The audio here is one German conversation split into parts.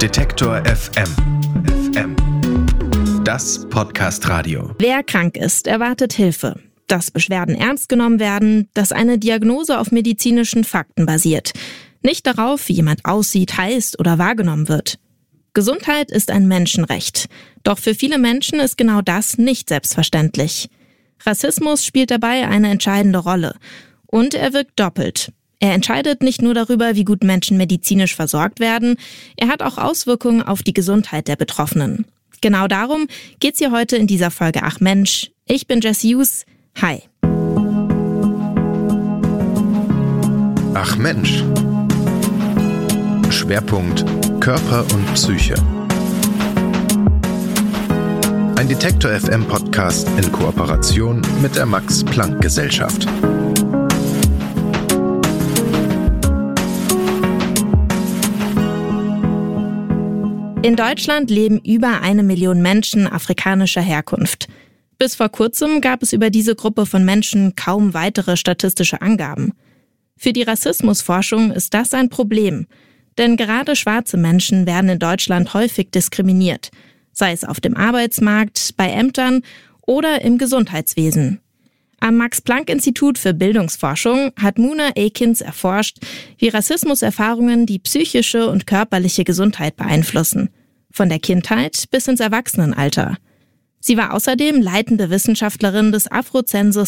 Detektor FM. Das Podcast-Radio. Wer krank ist, erwartet Hilfe. Dass Beschwerden ernst genommen werden, dass eine Diagnose auf medizinischen Fakten basiert. Nicht darauf, wie jemand aussieht, heißt oder wahrgenommen wird. Gesundheit ist ein Menschenrecht. Doch für viele Menschen ist genau das nicht selbstverständlich. Rassismus spielt dabei eine entscheidende Rolle. Und er wirkt doppelt. Er entscheidet nicht nur darüber, wie gut Menschen medizinisch versorgt werden, er hat auch Auswirkungen auf die Gesundheit der Betroffenen. Genau darum geht's hier heute in dieser Folge Ach Mensch. Ich bin Jess Hughes. Hi. Ach Mensch. Schwerpunkt Körper und Psyche. Ein Detektor FM Podcast in Kooperation mit der Max-Planck-Gesellschaft. In Deutschland leben über 1 Million Menschen afrikanischer Herkunft. Bis vor kurzem gab es über diese Gruppe von Menschen kaum weitere statistische Angaben. Für die Rassismusforschung ist das ein Problem. Denn gerade schwarze Menschen werden in Deutschland häufig diskriminiert. Sei es auf dem Arbeitsmarkt, bei Ämtern oder im Gesundheitswesen. Am Max-Planck-Institut für Bildungsforschung hat Muna Akins erforscht, wie Rassismuserfahrungen die psychische und körperliche Gesundheit beeinflussen. Von der Kindheit bis ins Erwachsenenalter. Sie war außerdem leitende Wissenschaftlerin des Afrozensus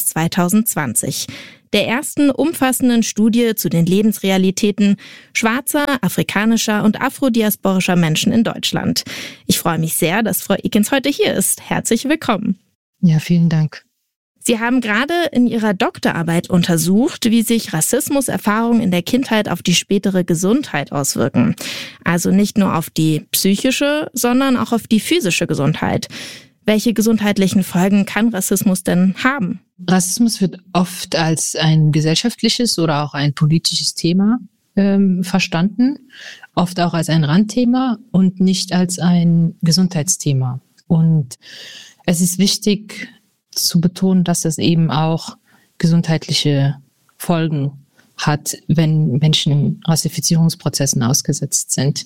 2020, der ersten umfassenden Studie zu den Lebensrealitäten schwarzer, afrikanischer und afrodiasporischer Menschen in Deutschland. Ich freue mich sehr, dass Frau Akins heute hier ist. Herzlich willkommen. Ja, vielen Dank. Sie haben gerade in Ihrer Doktorarbeit untersucht, wie sich Rassismuserfahrungen in der Kindheit auf die spätere Gesundheit auswirken. Also nicht nur auf die psychische, sondern auch auf die physische Gesundheit. Welche gesundheitlichen Folgen kann Rassismus denn haben? Rassismus wird oft als ein gesellschaftliches oder auch ein politisches Thema verstanden, oft auch als ein Randthema und nicht als ein Gesundheitsthema. Und es ist wichtig zu betonen, dass das eben auch gesundheitliche Folgen hat, wenn Menschen Rassifizierungsprozessen ausgesetzt sind.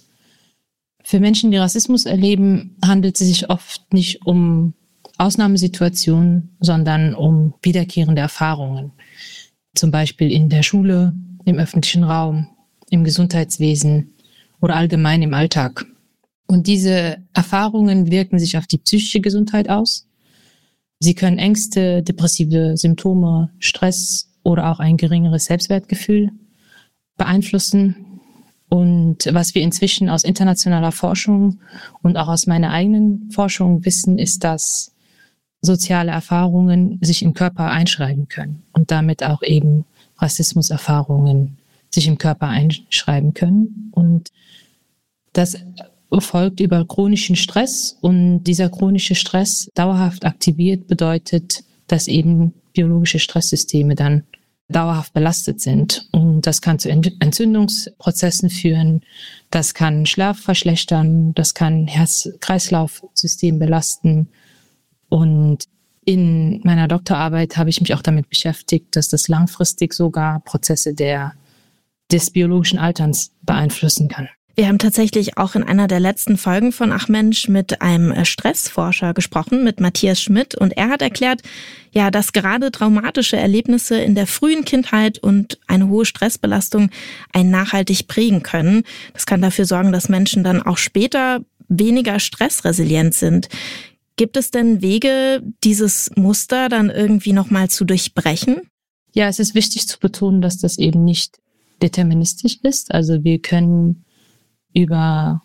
Für Menschen, die Rassismus erleben, handelt es sich oft nicht um Ausnahmesituationen, sondern um wiederkehrende Erfahrungen. Zum Beispiel in der Schule, im öffentlichen Raum, im Gesundheitswesen oder allgemein im Alltag. Und diese Erfahrungen wirken sich auf die psychische Gesundheit aus. Sie können Ängste, depressive Symptome, Stress oder auch ein geringeres Selbstwertgefühl beeinflussen. Und was wir inzwischen aus internationaler Forschung und auch aus meiner eigenen Forschung wissen, ist, dass soziale Erfahrungen sich im Körper einschreiben können und damit auch eben Rassismuserfahrungen sich im Körper einschreiben können. Und das folgt über chronischen Stress, und dieser chronische Stress dauerhaft aktiviert bedeutet, dass eben biologische Stresssysteme dann dauerhaft belastet sind. Und das kann zu Entzündungsprozessen führen, das kann Schlaf verschlechtern, das kann Herz-Kreislauf-System belasten. Und in meiner Doktorarbeit habe ich mich auch damit beschäftigt, dass das langfristig sogar Prozesse des biologischen Alterns beeinflussen kann. Wir haben tatsächlich auch in einer der letzten Folgen von Ach Mensch mit einem Stressforscher gesprochen, mit Matthias Schmidt. Und er hat erklärt, ja, dass gerade traumatische Erlebnisse in der frühen Kindheit und eine hohe Stressbelastung einen nachhaltig prägen können. Das kann dafür sorgen, dass Menschen dann auch später weniger stressresilient sind. Gibt es denn Wege, dieses Muster dann irgendwie nochmal zu durchbrechen? Ja, es ist wichtig zu betonen, dass das eben nicht deterministisch ist. Also wir können über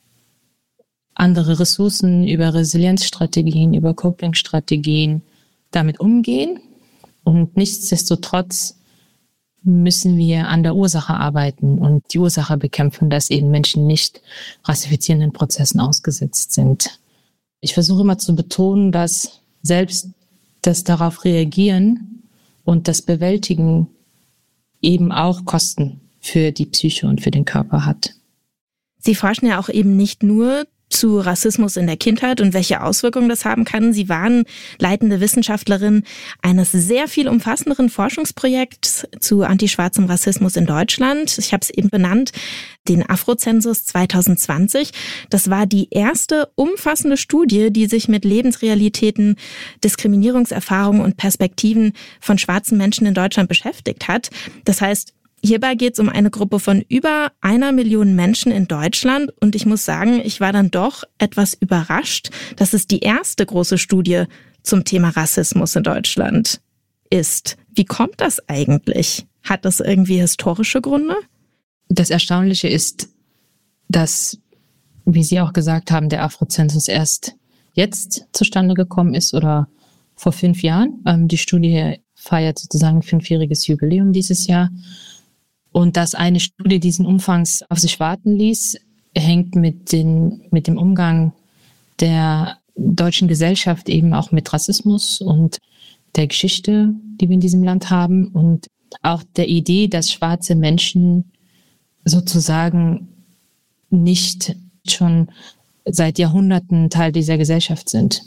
andere Ressourcen, über Resilienzstrategien, über Coping-Strategien damit umgehen. Und nichtsdestotrotz müssen wir an der Ursache arbeiten und die Ursache bekämpfen, dass eben Menschen nicht rassifizierenden Prozessen ausgesetzt sind. Ich versuche immer zu betonen, dass selbst das darauf reagieren und das Bewältigen eben auch Kosten für die Psyche und für den Körper hat. Sie forschen ja auch eben nicht nur zu Rassismus in der Kindheit und welche Auswirkungen das haben kann. Sie waren leitende Wissenschaftlerin eines sehr viel umfassenderen Forschungsprojekts zu antischwarzem Rassismus in Deutschland. Ich habe es eben benannt, den Afrozensus 2020. Das war die erste umfassende Studie, die sich mit Lebensrealitäten, Diskriminierungserfahrungen und Perspektiven von schwarzen Menschen in Deutschland beschäftigt hat. Das heißt, hierbei geht es um eine Gruppe von über 1 Million Menschen in Deutschland und ich muss sagen, ich war dann doch etwas überrascht, dass es die erste große Studie zum Thema Rassismus in Deutschland ist. Wie kommt das eigentlich? Hat das irgendwie historische Gründe? Das Erstaunliche ist, dass, wie Sie auch gesagt haben, der Afrozensus erst jetzt zustande gekommen ist oder vor 5 Jahren. Die Studie feiert sozusagen 5-jähriges Jubiläum dieses Jahr. Und dass eine Studie diesen Umfangs auf sich warten ließ, hängt mit dem Umgang der deutschen Gesellschaft eben auch mit Rassismus und der Geschichte, die wir in diesem Land haben und auch der Idee, dass schwarze Menschen sozusagen nicht schon seit Jahrhunderten Teil dieser Gesellschaft sind.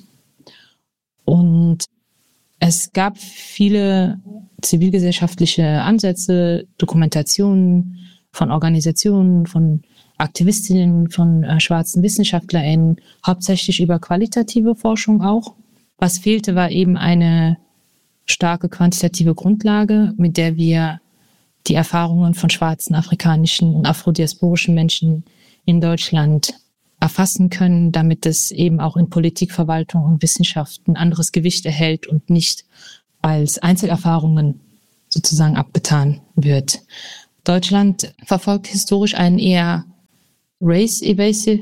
Und es gab viele zivilgesellschaftliche Ansätze, Dokumentationen von Organisationen, von Aktivistinnen, von schwarzen WissenschaftlerInnen, hauptsächlich über qualitative Forschung auch. Was fehlte, war eben eine starke quantitative Grundlage, mit der wir die Erfahrungen von schwarzen, afrikanischen und afrodiasporischen Menschen in Deutschland erfassen können, damit es eben auch in Politik, Verwaltung und Wissenschaft ein anderes Gewicht erhält und nicht als Einzelerfahrungen sozusagen abgetan wird. Deutschland verfolgt historisch einen eher race-evasive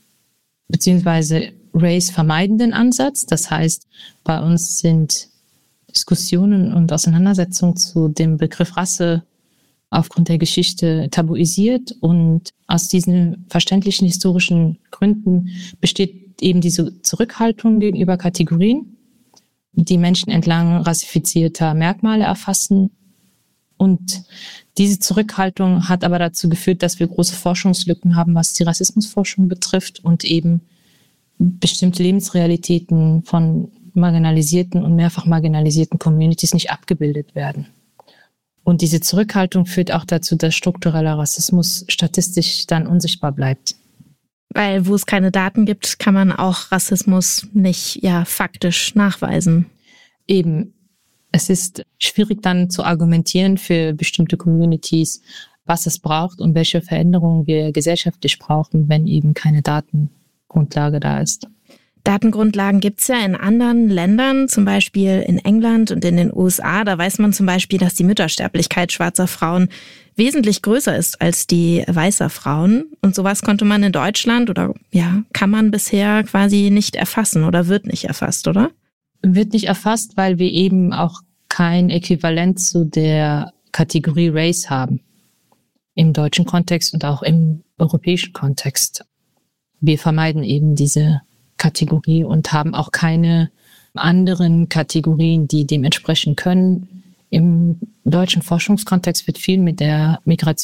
bzw. race-vermeidenden Ansatz. Das heißt, bei uns sind Diskussionen und Auseinandersetzungen zu dem Begriff Rasse aufgrund der Geschichte tabuisiert und aus diesen verständlichen historischen Gründen besteht eben diese Zurückhaltung gegenüber Kategorien, die Menschen entlang rassifizierter Merkmale erfassen. Und diese Zurückhaltung hat aber dazu geführt, dass wir große Forschungslücken haben, was die Rassismusforschung betrifft und eben bestimmte Lebensrealitäten von marginalisierten und mehrfach marginalisierten Communities nicht abgebildet werden. Und diese Zurückhaltung führt auch dazu, dass struktureller Rassismus statistisch dann unsichtbar bleibt. Weil wo es keine Daten gibt, kann man auch Rassismus nicht faktisch nachweisen. Eben, es ist schwierig dann zu argumentieren für bestimmte Communities, was es braucht und welche Veränderungen wir gesellschaftlich brauchen, wenn eben keine Datengrundlage da ist. Datengrundlagen gibt es ja in anderen Ländern, zum Beispiel in England und in den USA. Da weiß man zum Beispiel, dass die Müttersterblichkeit schwarzer Frauen wesentlich größer ist als die weißer Frauen. Und sowas konnte man in Deutschland kann man bisher quasi nicht erfassen oder wird nicht erfasst, oder? Wird nicht erfasst, weil wir eben auch kein Äquivalent zu der Kategorie Race haben. Im deutschen Kontext und auch im europäischen Kontext. Wir vermeiden eben diese Kategorie und haben auch keine anderen Kategorien, die dem entsprechen können. Im deutschen Forschungskontext wird viel mit der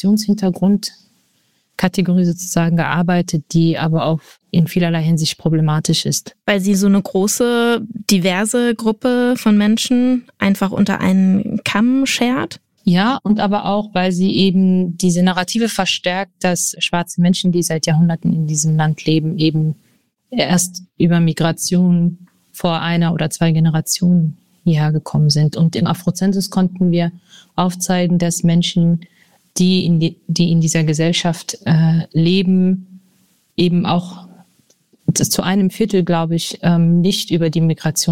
Migrationshintergrundkategorie sozusagen gearbeitet, die aber auch in vielerlei Hinsicht problematisch ist. Weil sie so eine große, diverse Gruppe von Menschen einfach unter einen Kamm schert? Ja, und aber auch, weil sie eben diese Narrative verstärkt, dass schwarze Menschen, die seit Jahrhunderten in diesem Land leben, eben erst über Migration vor 1 oder 2 Generationen hierher gekommen sind. Und im Afrozensus konnten wir aufzeigen, dass Menschen, die in dieser Gesellschaft leben, eben auch zu 1/4, glaube ich, nicht über die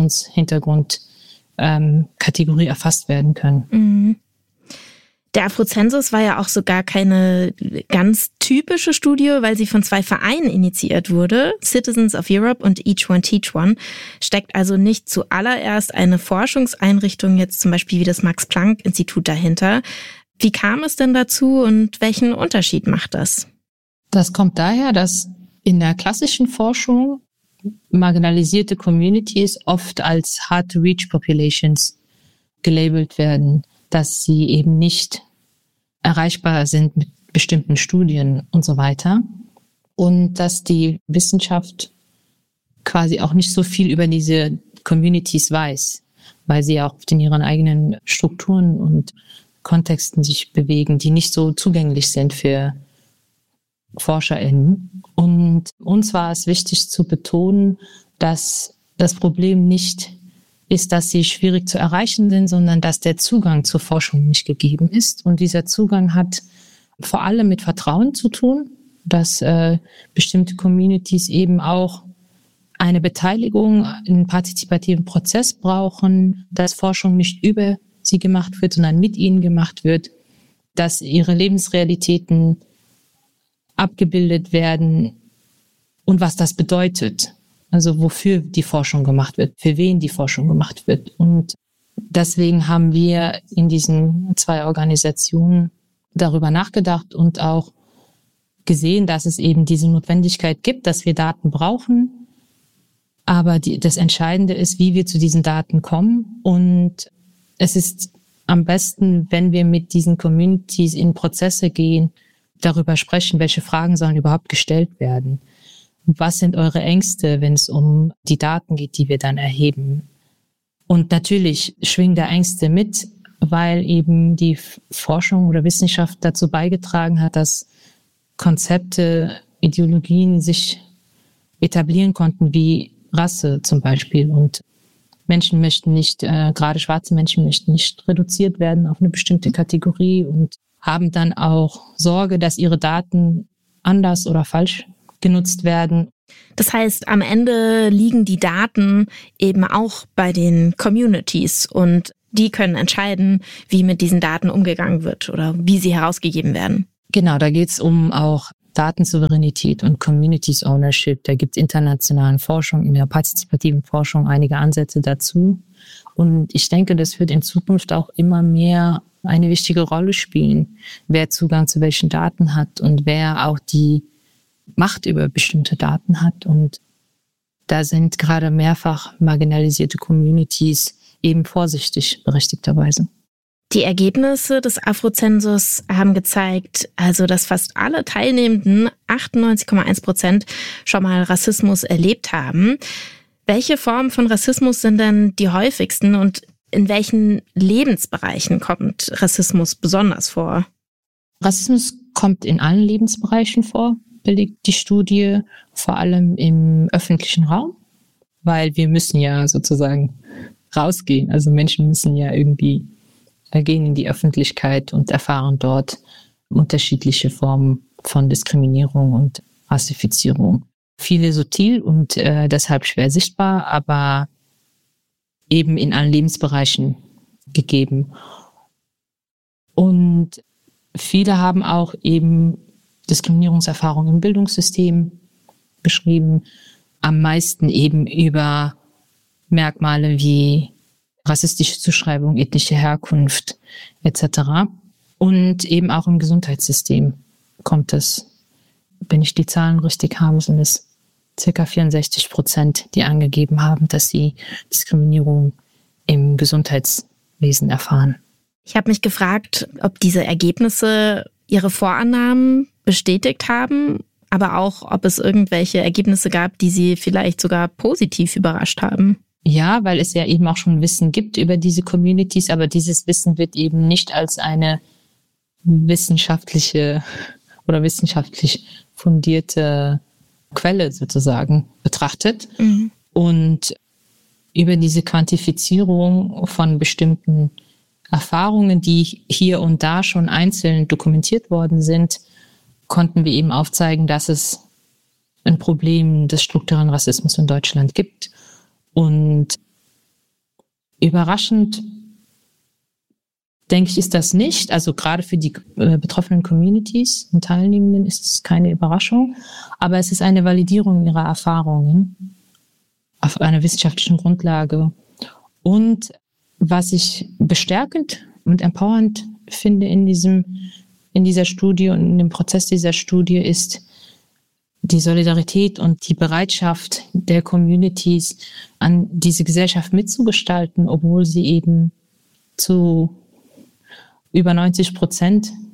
Migrationshintergrund-Kategorie erfasst werden können. Mhm. Der Afrozensus war ja auch sogar keine ganz typische Studie, weil sie von 2 Vereinen initiiert wurde. Citizens of Europe und Each One Teach One. Steckt also nicht zuallererst eine Forschungseinrichtung, jetzt zum Beispiel wie das Max-Planck-Institut dahinter. Wie kam es denn dazu und welchen Unterschied macht das? Das kommt daher, dass in der klassischen Forschung marginalisierte Communities oft als Hard-to-Reach-Populations gelabelt werden, dass sie eben nicht erreichbar sind mit bestimmten Studien und so weiter. und dass die Wissenschaft quasi auch nicht so viel über diese Communities weiß, weil sie auch in ihren eigenen Strukturen und Kontexten sich bewegen, die nicht so zugänglich sind für ForscherInnen. Und uns war es wichtig zu betonen, dass das Problem nicht ist, dass sie schwierig zu erreichen sind, sondern dass der Zugang zur Forschung nicht gegeben ist. Und dieser Zugang hat vor allem mit Vertrauen zu tun, dass bestimmte Communities eben auch eine Beteiligung, einen partizipativen Prozess brauchen, dass Forschung nicht über sie gemacht wird, sondern mit ihnen gemacht wird, dass ihre Lebensrealitäten abgebildet werden und was das bedeutet. Also wofür die Forschung gemacht wird, für wen die Forschung gemacht wird. Und deswegen haben wir in diesen 2 Organisationen darüber nachgedacht und auch gesehen, dass es eben diese Notwendigkeit gibt, dass wir Daten brauchen. Aber das Entscheidende ist, wie wir zu diesen Daten kommen. Und es ist am besten, wenn wir mit diesen Communities in Prozesse gehen, darüber sprechen, welche Fragen sollen überhaupt gestellt werden. Was sind eure Ängste, wenn es um die Daten geht, die wir dann erheben? Und natürlich schwingen da Ängste mit, weil eben die Forschung oder Wissenschaft dazu beigetragen hat, dass Konzepte, Ideologien sich etablieren konnten, wie Rasse zum Beispiel. Und Menschen möchten nicht, gerade schwarze Menschen möchten nicht reduziert werden auf eine bestimmte Kategorie und haben dann auch Sorge, dass ihre Daten anders oder falsch genutzt werden. Das heißt, am Ende liegen die Daten eben auch bei den Communities und die können entscheiden, wie mit diesen Daten umgegangen wird oder wie sie herausgegeben werden. Genau, da geht es um auch Datensouveränität und Communities Ownership. Da gibt es internationalen Forschung, in der partizipativen Forschung einige Ansätze dazu. Und ich denke, das wird in Zukunft auch immer mehr eine wichtige Rolle spielen, wer Zugang zu welchen Daten hat und wer auch die Macht über bestimmte Daten hat. Und da sind gerade mehrfach marginalisierte Communities eben vorsichtig, berechtigterweise. Die Ergebnisse des Afrozensus haben gezeigt, also dass fast alle Teilnehmenden, 98,1%, schon mal Rassismus erlebt haben. Welche Formen von Rassismus sind denn die häufigsten und in welchen Lebensbereichen kommt Rassismus besonders vor? Rassismus kommt in allen Lebensbereichen vor, belegt die Studie, vor allem im öffentlichen Raum, weil wir müssen ja sozusagen rausgehen. Also Menschen müssen ja irgendwie gehen in die Öffentlichkeit und erfahren dort unterschiedliche Formen von Diskriminierung und Rassifizierung. Viele subtil und deshalb schwer sichtbar, aber eben in allen Lebensbereichen gegeben. Und viele haben auch eben Diskriminierungserfahrungen im Bildungssystem beschrieben, am meisten eben über Merkmale wie rassistische Zuschreibung, ethnische Herkunft etc. Und eben auch im Gesundheitssystem kommt es, wenn ich die Zahlen richtig habe, sind es ca. 64%, die angegeben haben, dass sie Diskriminierung im Gesundheitswesen erfahren. Ich habe mich gefragt, ob diese Ergebnisse ihre Vorannahmen bestätigt haben, aber auch, ob es irgendwelche Ergebnisse gab, die sie vielleicht sogar positiv überrascht haben. Ja, weil es ja eben auch schon Wissen gibt über diese Communities, aber dieses Wissen wird eben nicht als eine wissenschaftliche oder wissenschaftlich fundierte Quelle sozusagen betrachtet. Mhm. Und über diese Quantifizierung von bestimmten Erfahrungen, die hier und da schon einzeln dokumentiert worden sind, konnten wir eben aufzeigen, dass es ein Problem des strukturellen Rassismus in Deutschland gibt. Und überraschend, denke ich, ist das nicht. Also gerade für die betroffenen Communities und Teilnehmenden ist es keine Überraschung. Aber es ist eine Validierung ihrer Erfahrungen auf einer wissenschaftlichen Grundlage. Und was ich bestärkend und empowernd finde in dieser Studie und in dem Prozess dieser Studie ist die Solidarität und die Bereitschaft der Communities, an diese Gesellschaft mitzugestalten, obwohl sie eben zu über 90%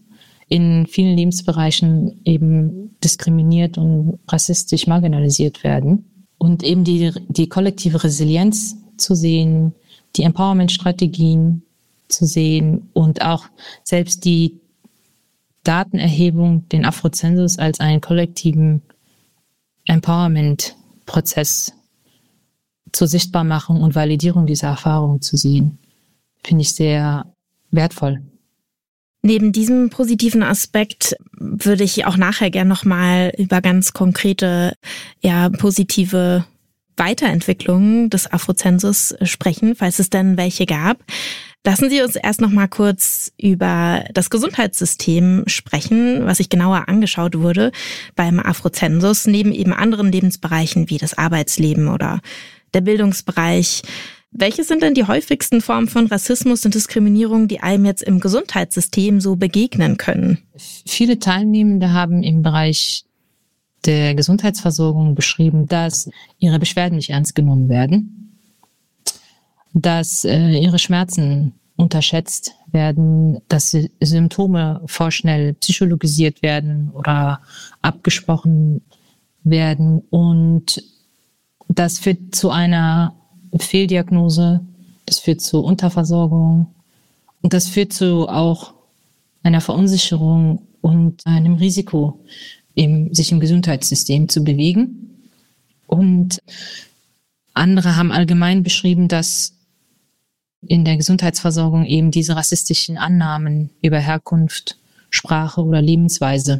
in vielen Lebensbereichen eben diskriminiert und rassistisch marginalisiert werden. Und eben die kollektive Resilienz zu sehen, die Empowerment-Strategien zu sehen und auch selbst die Datenerhebung, den Afrozensus als einen kollektiven Empowerment-Prozess zur Sichtbarmachung und Validierung dieser Erfahrung zu sehen, finde ich sehr wertvoll. Neben diesem positiven Aspekt würde ich auch nachher gerne nochmal über ganz konkrete, positive Weiterentwicklungen des Afrozensus sprechen, falls es denn welche gab. Lassen Sie uns erst nochmal kurz über das Gesundheitssystem sprechen, was sich genauer angeschaut wurde beim Afrozensus, neben eben anderen Lebensbereichen wie das Arbeitsleben oder der Bildungsbereich. Welche sind denn die häufigsten Formen von Rassismus und Diskriminierung, die einem jetzt im Gesundheitssystem so begegnen können? Viele Teilnehmende haben im Bereich der Gesundheitsversorgung beschrieben, dass ihre Beschwerden nicht ernst genommen werden, dass ihre Schmerzen unterschätzt werden, dass Symptome vorschnell psychologisiert werden oder abgesprochen werden, und das führt zu einer Fehldiagnose, das führt zu Unterversorgung und das führt zu auch einer Verunsicherung und einem Risiko, sich im Gesundheitssystem zu bewegen. Und andere haben allgemein beschrieben, dass in der Gesundheitsversorgung eben diese rassistischen Annahmen über Herkunft, Sprache oder Lebensweise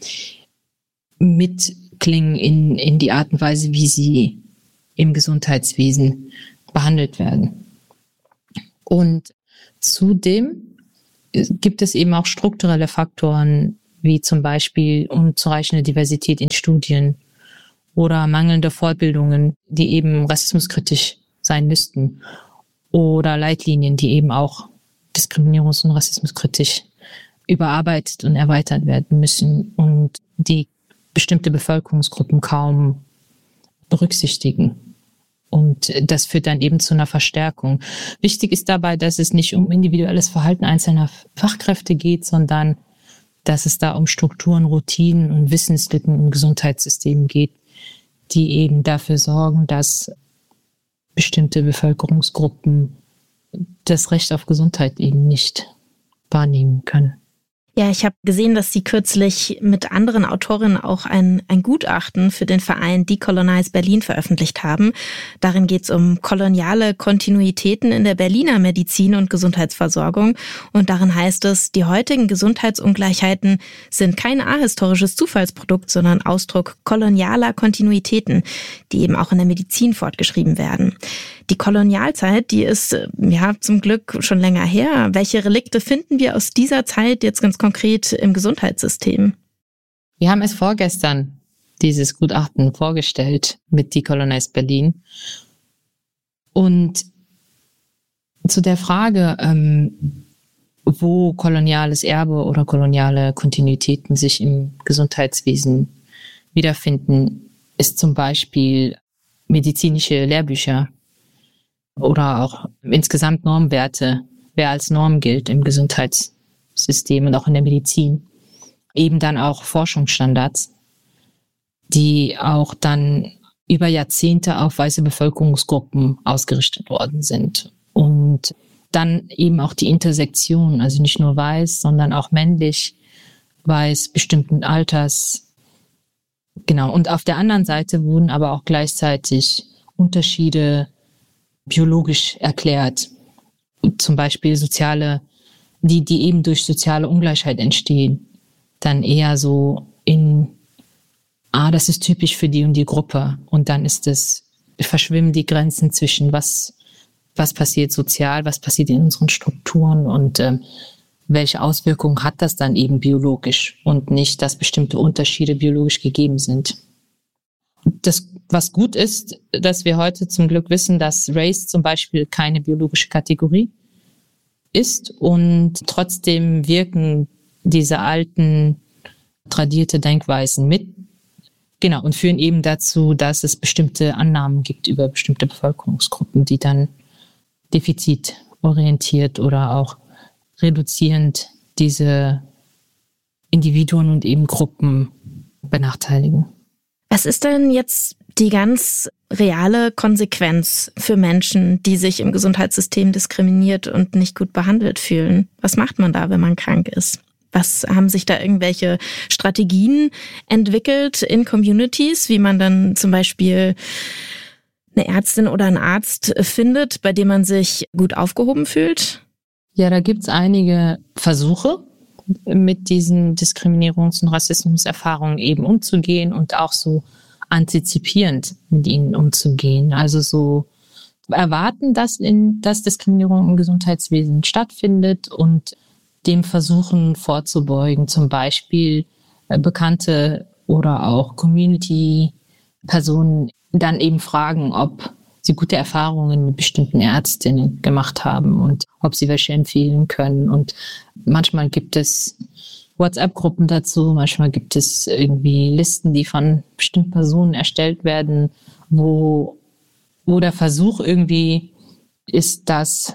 mitklingen in die Art und Weise, wie sie im Gesundheitswesen behandelt werden. Und zudem gibt es eben auch strukturelle Faktoren, wie zum Beispiel unzureichende Diversität in Studien oder mangelnde Fortbildungen, die eben rassismuskritisch sein müssten, oder Leitlinien, die eben auch diskriminierungs- und rassismuskritisch überarbeitet und erweitert werden müssen und die bestimmte Bevölkerungsgruppen kaum berücksichtigen. Und das führt dann eben zu einer Verstärkung. Wichtig ist dabei, dass es nicht um individuelles Verhalten einzelner Fachkräfte geht, sondern dass es da um Strukturen, Routinen und Wissenslücken im Gesundheitssystem geht, die eben dafür sorgen, dass bestimmte Bevölkerungsgruppen das Recht auf Gesundheit eben nicht wahrnehmen können. Ja, ich habe gesehen, dass Sie kürzlich mit anderen Autorinnen auch ein Gutachten für den Verein Decolonize Berlin veröffentlicht haben. Darin geht es um koloniale Kontinuitäten in der Berliner Medizin- und Gesundheitsversorgung. Und darin heißt es, die heutigen Gesundheitsungleichheiten sind kein ahistorisches Zufallsprodukt, sondern Ausdruck kolonialer Kontinuitäten, die eben auch in der Medizin fortgeschrieben werden. Die Kolonialzeit, die ist zum Glück schon länger her. Welche Relikte finden wir aus dieser Zeit jetzt ganz konkret im Gesundheitssystem? Wir haben es vorgestern, dieses Gutachten, vorgestellt mit Decolonize Berlin. Und zu der Frage, wo koloniales Erbe oder koloniale Kontinuitäten sich im Gesundheitswesen wiederfinden, ist zum Beispiel medizinische Lehrbücher oder auch insgesamt Normwerte, wer als Norm gilt im Gesundheitssystem und auch in der Medizin. Eben dann auch Forschungsstandards, die auch dann über Jahrzehnte auf weiße Bevölkerungsgruppen ausgerichtet worden sind. Und dann eben auch die Intersektion, also nicht nur weiß, sondern auch männlich, weiß, bestimmten Alters. Genau. Und auf der anderen Seite wurden aber auch gleichzeitig Unterschiede biologisch erklärt. Zum Beispiel die eben durch soziale Ungleichheit entstehen. Dann eher so das ist typisch für die und die Gruppe. Und dann verschwimmen die Grenzen zwischen was passiert sozial, was passiert in unseren Strukturen und welche Auswirkungen hat das dann eben biologisch und nicht, dass bestimmte Unterschiede biologisch gegeben sind. Das, was gut ist, dass wir heute zum Glück wissen, dass Race zum Beispiel keine biologische Kategorie ist und trotzdem wirken diese alten, tradierte Denkweisen mit. Genau, und führen eben dazu, dass es bestimmte Annahmen gibt über bestimmte Bevölkerungsgruppen, die dann defizitorientiert oder auch reduzierend diese Individuen und eben Gruppen benachteiligen. Was ist denn jetzt die ganz reale Konsequenz für Menschen, die sich im Gesundheitssystem diskriminiert und nicht gut behandelt fühlen? Was macht man da, wenn man krank ist? Was haben sich da irgendwelche Strategien entwickelt in Communities, wie man dann zum Beispiel eine Ärztin oder einen Arzt findet, bei dem man sich gut aufgehoben fühlt? Ja, da gibt's einige Versuche, mit diesen Diskriminierungs- und Rassismuserfahrungen eben umzugehen und auch so antizipierend mit ihnen umzugehen. Also so erwarten, dass Diskriminierung im Gesundheitswesen stattfindet und dem versuchen vorzubeugen. Zum Beispiel Bekannte oder auch Community-Personen dann eben fragen, ob sie gute Erfahrungen mit bestimmten Ärztinnen gemacht haben und ob sie welche empfehlen können. Und manchmal gibt es WhatsApp-Gruppen dazu, manchmal gibt es irgendwie Listen, die von bestimmten Personen erstellt werden, wo der Versuch irgendwie ist, dass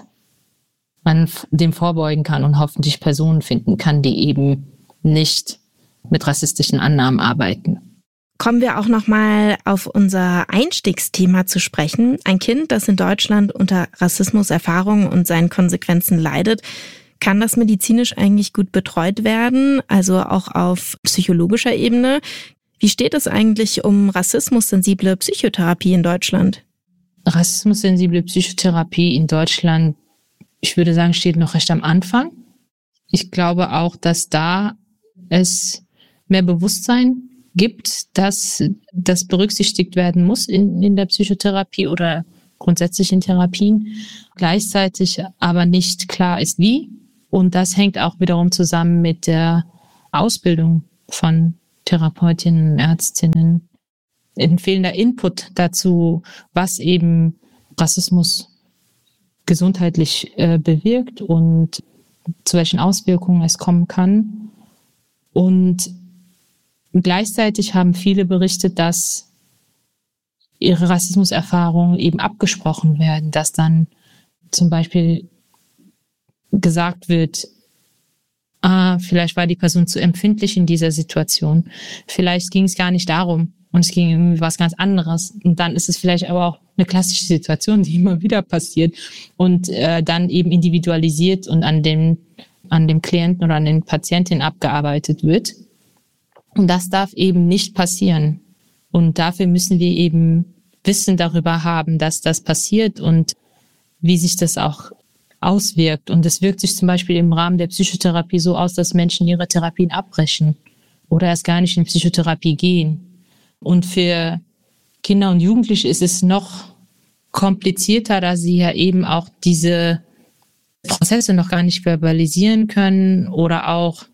man dem vorbeugen kann und hoffentlich Personen finden kann, die eben nicht mit rassistischen Annahmen arbeiten. Kommen wir auch nochmal auf unser Einstiegsthema zu sprechen. Ein Kind, das in Deutschland unter Rassismuserfahrungen und seinen Konsequenzen leidet, kann das medizinisch eigentlich gut betreut werden, also auch auf psychologischer Ebene? Wie steht es eigentlich um rassismussensible Psychotherapie in Deutschland? Rassismussensible Psychotherapie in Deutschland, ich würde sagen, steht noch recht am Anfang. Ich glaube auch, dass da es mehr Bewusstsein gibt, dass das berücksichtigt werden muss in der Psychotherapie oder grundsätzlich in Therapien, gleichzeitig aber nicht klar ist, wie. Und das hängt auch wiederum zusammen mit der Ausbildung von Therapeutinnen und Ärztinnen. Ein fehlender Input dazu, was eben Rassismus gesundheitlich bewirkt und zu welchen Auswirkungen es kommen kann. Und gleichzeitig haben viele berichtet, dass ihre Rassismuserfahrungen eben abgesprochen werden, dass dann zum Beispiel gesagt wird, vielleicht war die Person zu empfindlich in dieser Situation, vielleicht ging es gar nicht darum und es ging um was ganz anderes. Und dann ist es vielleicht aber auch eine klassische Situation, die immer wieder passiert und dann eben individualisiert und an dem Klienten oder an den Patientinnen abgearbeitet wird. Und das darf eben nicht passieren. Und dafür müssen wir eben Wissen darüber haben, dass das passiert und wie sich das auch auswirkt. Und es wirkt sich zum Beispiel im Rahmen der Psychotherapie so aus, dass Menschen ihre Therapien abbrechen oder erst gar nicht in Psychotherapie gehen. Und für Kinder und Jugendliche ist es noch komplizierter, da sie ja eben auch diese Prozesse noch gar nicht verbalisieren können oder auch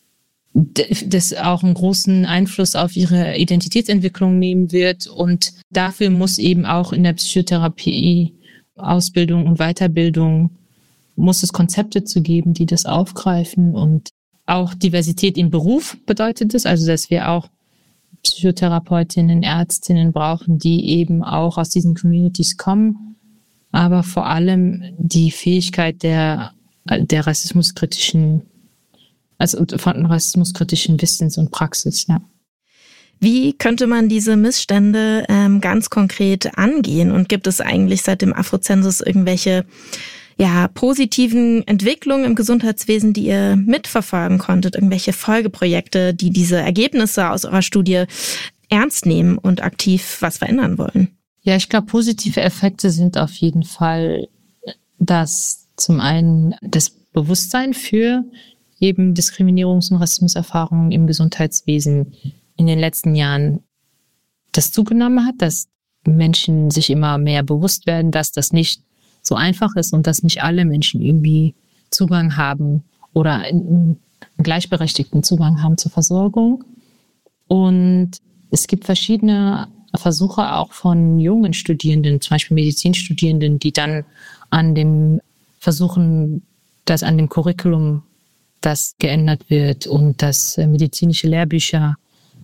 das auch einen großen Einfluss auf ihre Identitätsentwicklung nehmen wird. Und dafür muss eben auch in der Psychotherapie, Ausbildung und Weiterbildung, muss es Konzepte zu geben, die das aufgreifen. Und auch Diversität im Beruf bedeutet es, also dass wir auch Psychotherapeutinnen, Ärztinnen brauchen, die eben auch aus diesen Communities kommen, aber vor allem die Fähigkeit der rassismuskritischen, also von rassismuskritischen Wissens und Praxis, ja. Wie könnte man diese Missstände ganz konkret angehen? Und gibt es eigentlich seit dem Afrozensus irgendwelche positiven Entwicklungen im Gesundheitswesen, die ihr mitverfolgen konntet? Irgendwelche Folgeprojekte, die diese Ergebnisse aus eurer Studie ernst nehmen und aktiv was verändern wollen? Ja, ich glaube, positive Effekte sind auf jeden Fall, dass zum einen das Bewusstsein für eben Diskriminierungs- und Rassismuserfahrungen im Gesundheitswesen in den letzten Jahren das zugenommen hat, dass Menschen sich immer mehr bewusst werden, dass das nicht so einfach ist und dass nicht alle Menschen irgendwie Zugang haben oder einen gleichberechtigten Zugang haben zur Versorgung. Und es gibt verschiedene Versuche auch von jungen Studierenden, zum Beispiel Medizinstudierenden, die dann an dem versuchen, dass an dem Curriculum das geändert wird und dass medizinische Lehrbücher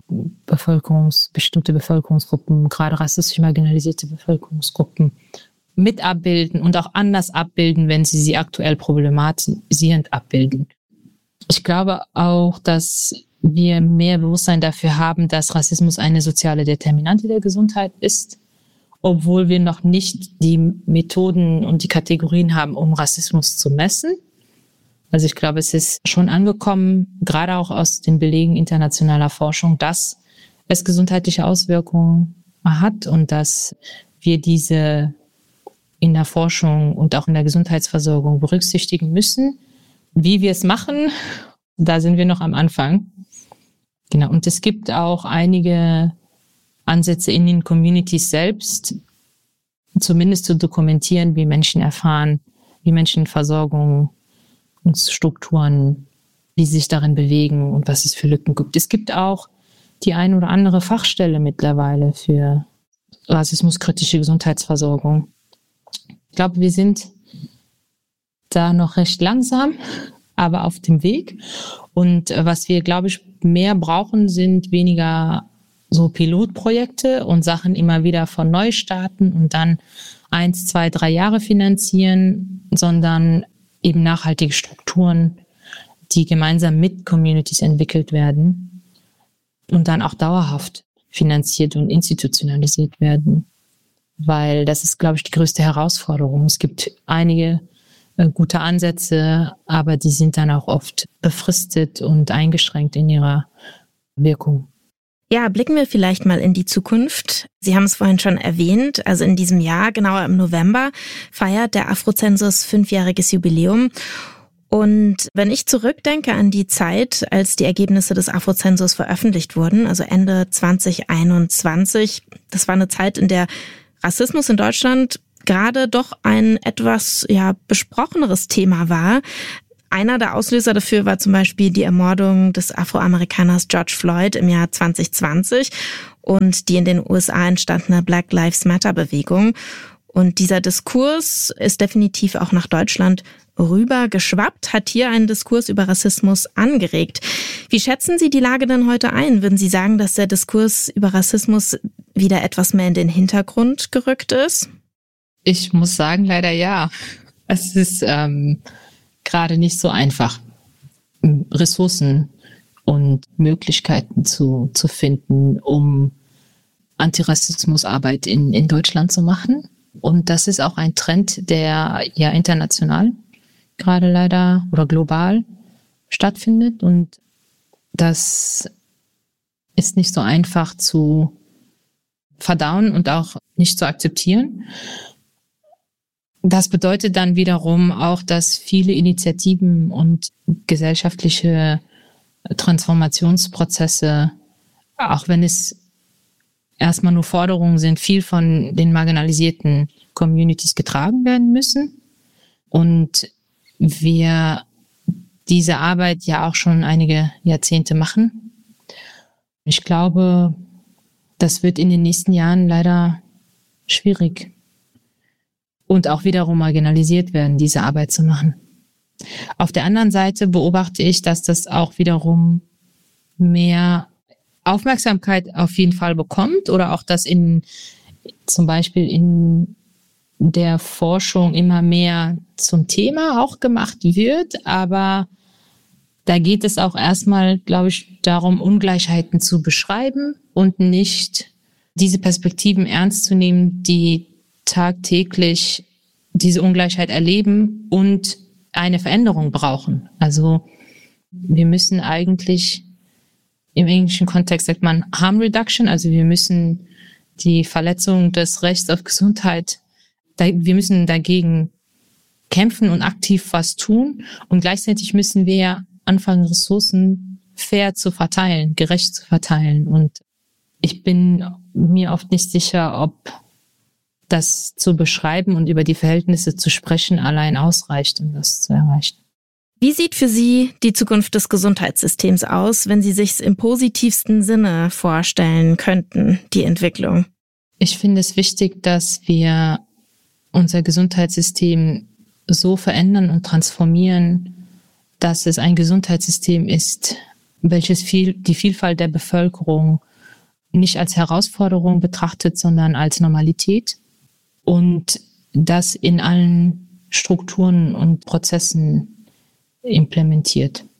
bestimmte Bevölkerungsgruppen, gerade rassistisch marginalisierte Bevölkerungsgruppen, mit abbilden und auch anders abbilden, wenn sie aktuell problematisierend abbilden. Ich glaube auch, dass wir mehr Bewusstsein dafür haben, dass Rassismus eine soziale Determinante der Gesundheit ist, obwohl wir noch nicht die Methoden und die Kategorien haben, um Rassismus zu messen. Also ich glaube, es ist schon angekommen, gerade auch aus den Belegen internationaler Forschung, dass es gesundheitliche Auswirkungen hat und dass wir diese in der Forschung und auch in der Gesundheitsversorgung berücksichtigen müssen. Wie wir es machen, da sind wir noch am Anfang. Genau. Und es gibt auch einige Ansätze in den Communities selbst, zumindest zu dokumentieren, wie Menschen erfahren, wie Menschen Versorgungsstrukturen, wie sie sich darin bewegen und was es für Lücken gibt. Es gibt auch die ein oder andere Fachstelle mittlerweile für rassismuskritische Gesundheitsversorgung. Ich glaube, wir sind da noch recht langsam, aber auf dem Weg. Und was wir, glaube ich, mehr brauchen, sind weniger so Pilotprojekte und Sachen immer wieder von neu starten und dann 1, 2, 3 Jahre finanzieren, sondern eben nachhaltige Strukturen, die gemeinsam mit Communities entwickelt werden und dann auch dauerhaft finanziert und institutionalisiert werden. Weil das ist, glaube ich, die größte Herausforderung. Es gibt einige gute Ansätze, aber die sind dann auch oft befristet und eingeschränkt in ihrer Wirkung. Ja, blicken wir vielleicht mal in die Zukunft. Sie haben es vorhin schon erwähnt, also in diesem Jahr, genauer im November, feiert der Afrozensus 5-jähriges Jubiläum. Und wenn ich zurückdenke an die Zeit, als die Ergebnisse des Afrozensus veröffentlicht wurden, also Ende 2021, das war eine Zeit, in der Rassismus in Deutschland gerade doch ein etwas besprocheneres Thema war. Einer der Auslöser dafür war zum Beispiel die Ermordung des Afroamerikaners George Floyd im Jahr 2020 und die in den USA entstandene Black Lives Matter Bewegung. Und dieser Diskurs ist definitiv auch nach Deutschland rüber geschwappt, hat hier einen Diskurs über Rassismus angeregt. Wie schätzen Sie die Lage denn heute ein? Würden Sie sagen, dass der Diskurs über Rassismus wieder etwas mehr in den Hintergrund gerückt ist? Ich muss sagen, leider ja. Es ist gerade nicht so einfach, Ressourcen und Möglichkeiten zu finden, um Antirassismusarbeit in Deutschland zu machen. Und das ist auch ein Trend, der ja international gerade leider oder global stattfindet. Und das ist nicht so einfach zu verdauen und auch nicht zu akzeptieren. Das bedeutet dann wiederum auch, dass viele Initiativen und gesellschaftliche Transformationsprozesse, auch wenn es erstmal nur Forderungen sind, viel von den marginalisierten Communities getragen werden müssen. Und wir diese Arbeit ja auch schon einige Jahrzehnte machen. Ich glaube, das wird in den nächsten Jahren leider schwierig. Und auch wiederum marginalisiert werden, diese Arbeit zu machen. Auf der anderen Seite beobachte ich, dass das auch wiederum mehr Aufmerksamkeit auf jeden Fall bekommt oder auch, dass zum Beispiel in der Forschung immer mehr zum Thema auch gemacht wird. Aber da geht es auch erstmal, glaube ich, darum, Ungleichheiten zu beschreiben und nicht diese Perspektiven ernst zu nehmen, die tagtäglich diese Ungleichheit erleben und eine Veränderung brauchen. Also wir müssen eigentlich, im englischen Kontext sagt man Harm Reduction, also wir müssen die Verletzung des Rechts auf Gesundheit, wir müssen dagegen kämpfen und aktiv was tun und gleichzeitig müssen wir anfangen, Ressourcen fair zu verteilen, gerecht zu verteilen. Und ich bin mir oft nicht sicher, ob das zu beschreiben und über die Verhältnisse zu sprechen allein ausreicht, um das zu erreichen. Wie sieht für Sie die Zukunft des Gesundheitssystems aus, wenn Sie sich es im positivsten Sinne vorstellen könnten, die Entwicklung? Ich finde es wichtig, dass wir unser Gesundheitssystem so verändern und transformieren, dass es ein Gesundheitssystem ist, welches die Vielfalt der Bevölkerung nicht als Herausforderung betrachtet, sondern als Normalität. Und das in allen Strukturen und Prozessen implementiert.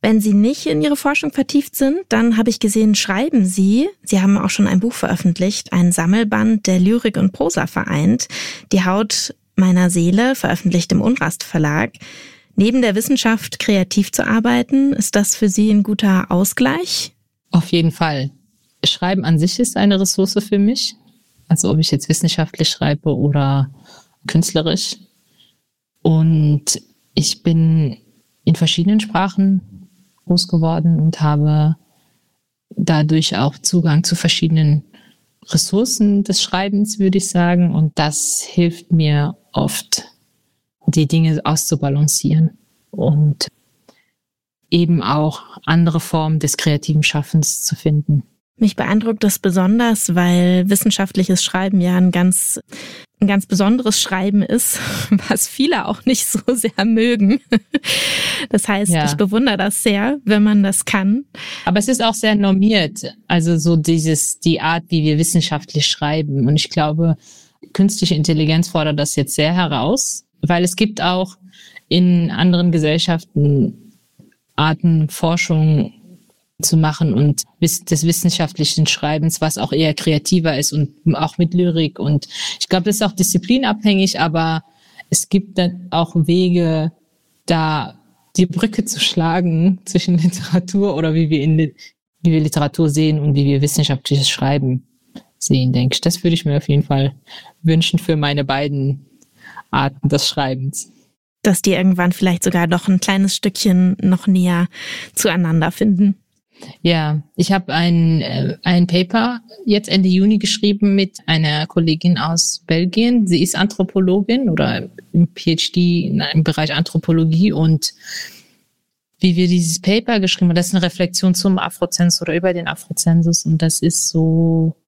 Wenn Sie nicht in Ihre Forschung vertieft sind, dann habe ich gesehen, schreiben Sie haben auch schon ein Buch veröffentlicht, ein Sammelband, der Lyrik und Prosa vereint, Die Haut meiner Seele, veröffentlicht im Unrast Verlag. Neben der Wissenschaft kreativ zu arbeiten, ist das für Sie ein guter Ausgleich? Auf jeden Fall. Schreiben an sich ist eine Ressource für mich. Also ob ich jetzt wissenschaftlich schreibe oder künstlerisch. Und ich bin in verschiedenen Sprachen groß geworden und habe dadurch auch Zugang zu verschiedenen Ressourcen des Schreibens, würde ich sagen. Und das hilft mir oft, die Dinge auszubalancieren und eben auch andere Formen des kreativen Schaffens zu finden. Mich beeindruckt das besonders, weil wissenschaftliches Schreiben ja ein ganz besonderes Schreiben ist, was viele auch nicht so sehr mögen. Das heißt, Ich bewundere das sehr, wenn man das kann. Aber es ist auch sehr normiert, also so die Art, wie wir wissenschaftlich schreiben. Und ich glaube, künstliche Intelligenz fordert das jetzt sehr heraus, weil es gibt auch in anderen Gesellschaften Arten, Forschung zu machen und des wissenschaftlichen Schreibens, was auch eher kreativer ist und auch mit Lyrik. Und ich glaube, das ist auch disziplinabhängig, aber es gibt dann auch Wege, da die Brücke zu schlagen zwischen Literatur oder wie wir Literatur sehen und wie wir wissenschaftliches Schreiben sehen, denke ich. Das würde ich mir auf jeden Fall wünschen für meine beiden Arten des Schreibens. Dass die irgendwann vielleicht sogar noch ein kleines Stückchen noch näher zueinander finden. Ja, ich habe ein Paper jetzt Ende Juni geschrieben mit einer Kollegin aus Belgien. Sie ist Anthropologin oder im PhD im Bereich Anthropologie, und wie wir dieses Paper geschrieben haben, das ist eine Reflexion zum Afrozensus oder über den Afrozensus, und das ist so